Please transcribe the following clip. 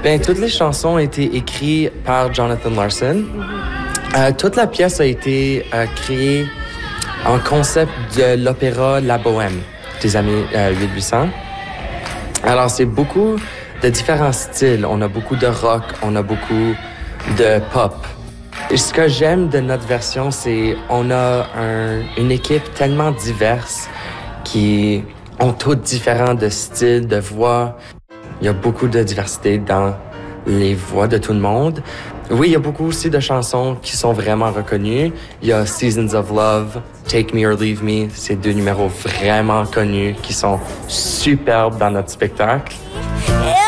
Ben, toutes les chansons ont été écrites par Jonathan Larson. Toute la pièce a été créée en concept de l'opéra La Bohème des années 1800. Alors, c'est beaucoup de différents styles. On a beaucoup de rock, on a beaucoup de pop. Et ce que j'aime de notre version, c'est on a une équipe tellement diverse qui ont toutes différents de styles, de voix. Il y a beaucoup de diversité dans les voix de tout le monde. Oui, il y a beaucoup aussi de chansons qui sont vraiment reconnues. Il y a Seasons of Love, Take Me or Leave Me. C'est deux numéros vraiment connus qui sont superbes dans notre spectacle.